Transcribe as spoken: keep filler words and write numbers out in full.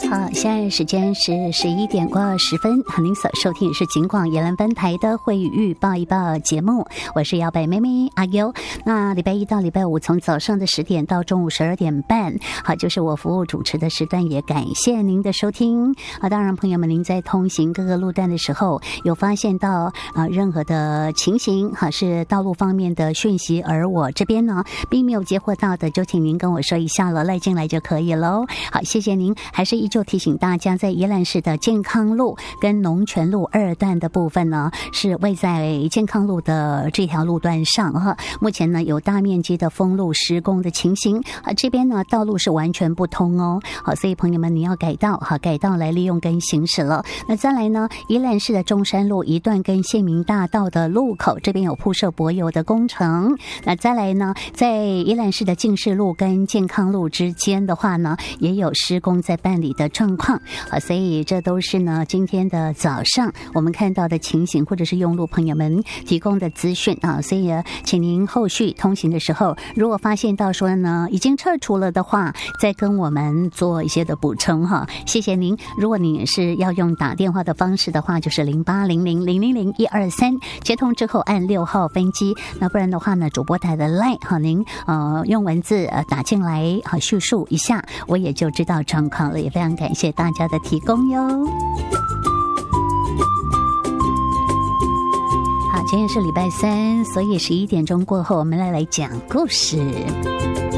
好，现在时间是十一点过十分，您所收听的是警广宜兰分台的会议预报一报节目，我是摇摆妹妹阿优。那礼拜一到礼拜五从早上的十点到中午十二点半，好，就是我服务主持的时段，也感谢您的收听啊。当然，朋友们，您在通行各个路段的时候，有发现到啊任何的情形，哈，是道路方面的讯息，而我这边呢并没有接获到的，就请您跟我说一下了，赖进来就可以喽。好，谢谢您，还是依旧提醒大家，在宜兰市的健康路跟农泉路二段的部分呢，是位在健康路的这条路段上哈。目前呢有大面积的封路施工的情形啊，这边呢道路是完全不通哦。好，所以朋友们你要改道哈，改道来利用跟行驶了。那再来呢，宜兰市的中山路一段跟县民大道的路口这边有铺设柏油的工程。那再来呢，在宜兰市的进士路跟健康路之间的话呢，也有施工在办理的状况啊，所以这都是呢今天的早上我们看到的情形，或者是用路朋友们提供的资讯啊，所以请您后续通行的时候，如果发现到说呢已经撤除了的话，再跟我们做一些的补充哈，谢谢您。如果你是要用打电话的方式的话，就是零八零零零零零一二三，接通之后按六号分机，那不然的话呢，主播台的 line 哈，您呃用文字呃打进来哈，叙述一下，我也就知道状况了，也非常感谢大家的提供哟。好，今天是礼拜三，所以十一点钟过后，我们来来讲故事。